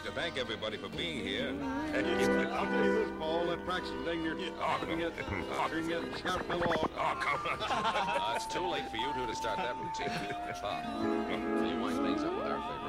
to thank everybody for being here. I'll tell you this, Paul, that Braxton dang near getting scout fell off. Oh, come on. It's too late for you two to start that routine. Bob, will you wind things up with our favorite?